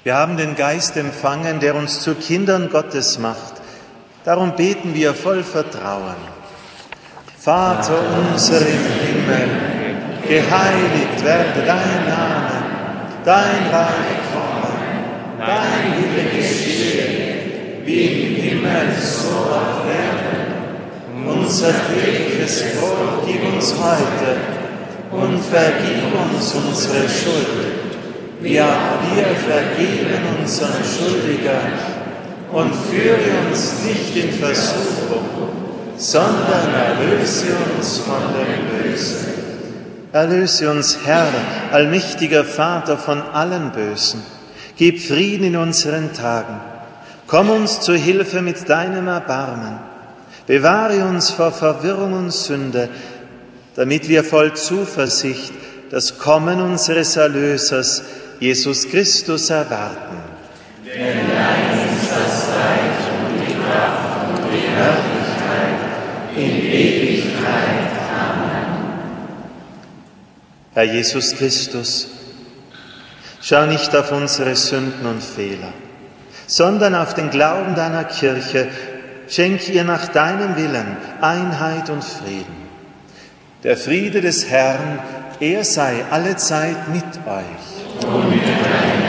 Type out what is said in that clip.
Wir haben den Geist empfangen, der uns zu Kindern Gottes macht. Darum beten wir voll Vertrauen. Vater unser im Himmel, geheiligt werde dein Name, dein Reich komme, dein Wille geschehe, wie im Himmel, so auf Erden. Unser tägliches Brot gib uns heute und vergib uns unsere Schuld, wie auch wir vergeben unseren Schuldigern, und führe uns nicht in Versuchung, sondern erlöse uns von dem Bösen. Erlöse uns, Herr, allmächtiger Vater, von allem Bösen. Gib Frieden in unseren Tagen. Komm uns zu Hilfe mit deinem Erbarmen. Bewahre uns vor Verwirrung und Sünde, damit wir voll Zuversicht das Kommen unseres Erlösers, Jesus Christus, erwarten. Denn dein ist das Reich und die Kraft und die Herrlichkeit in Ewigkeit. Amen. Herr Jesus Christus, schau nicht auf unsere Sünden und Fehler, sondern auf den Glauben deiner Kirche. Schenk ihr nach deinem Willen Einheit und Frieden. Der Friede des Herrn, er sei allezeit mit euch. Und mit deinem